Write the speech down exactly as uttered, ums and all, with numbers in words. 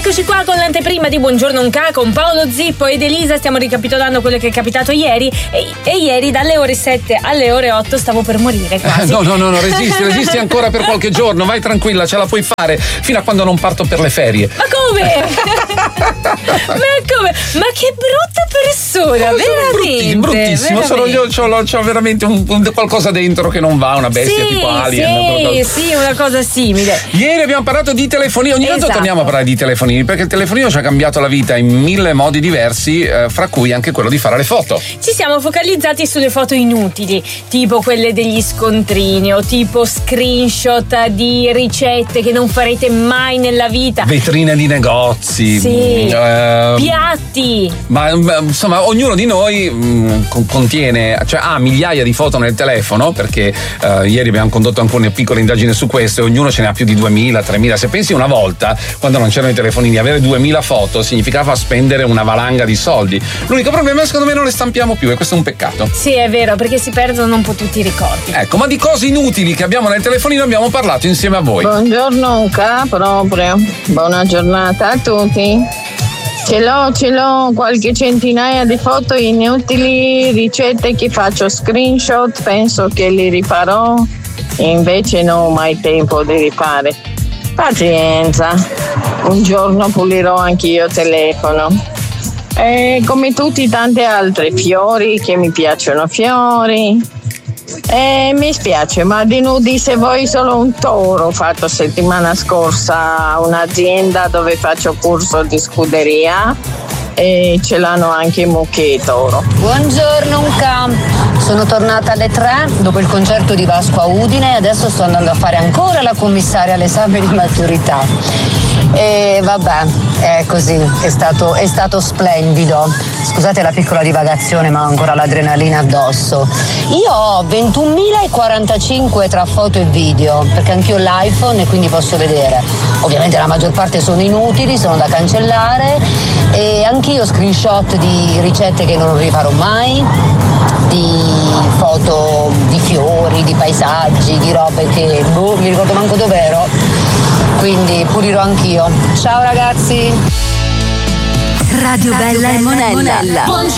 Eccoci qua con l'anteprima di Buongiorno Unca con Paolo Zippo ed Elisa. Stiamo ricapitolando quello che è capitato ieri e, e ieri dalle ore sette alle ore otto stavo per morire quasi. Eh, no, no, no, no, resisti, resisti ancora per qualche giorno, vai tranquilla, ce la puoi fare fino a quando non parto per le ferie. Ma come? Ma come? Ma che brutta persona, veramente. Bruttissimo, sono io, c'ho, c'ho veramente un, un, qualcosa dentro che non va, una bestia sì, tipo alien. Sì, sì, una cosa simile. Ieri abbiamo parlato di telefonini, ogni tanto esatto. torniamo a parlare di telefonini, perché il telefonino ci ha cambiato la vita in mille modi diversi, eh, fra cui anche quello di fare le foto. Ci siamo focalizzati sulle foto inutili, tipo quelle degli scontrini o tipo screenshot di ricette che non farete mai nella vita. Vetrine di negozi. Sì. Eh, piatti. Ma, ma insomma, ognuno di noi mh, contiene, cioè ha migliaia di foto nel telefono, perché eh, ieri abbiamo condotto anche una piccola indagine su questo e ognuno ce ne ha più di duemila, tremila. Se pensi una volta, quando non c'erano i telefonini, avere duemila foto significava spendere una valanga di soldi. L'unico problema è che secondo me non le stampiamo più e questo è un peccato. Sì, è vero, perché si perdono un po' tutti i ricordi. Ecco, ma di cose inutili che abbiamo nel telefonino abbiamo parlato insieme a voi. Buongiorno Unca, proprio. Buona giornata a tutti. Ce l'ho, ce l'ho qualche centinaia di foto inutili, ricette che faccio screenshot, penso che li rifarò, invece non ho mai tempo di rifare. Pazienza, un giorno pulirò anch'io il telefono. E come tutti tanti altri, fiori, che mi piacciono fiori. E mi spiace, ma di nudi se vuoi solo un toro. Ho fatto settimana scorsa a un'azienda dove faccio corso di scuderia e ce l'hanno anche i mucchi e toro. Buongiorno Unca, sono tornata alle tre dopo il concerto di Vasco a Udine e adesso sto andando a fare ancora la commissaria all'esame di maturità. E vabbè, è così, è stato, è stato splendido. Scusate la piccola divagazione, ma ho ancora l'adrenalina addosso. Io ho ventunomilaquarantacinque tra foto e video, perché anch'io ho l'iPhone e quindi posso vedere. Ovviamente la maggior parte sono inutili, sono da cancellare, e anch'io screenshot di ricette che non rifarò mai, di foto di fiori, di paesaggi, di robe che boh, mi ricordo manco dov'ero, quindi pulirò anch'io. Ciao ragazzi. Radio Bella e Monella.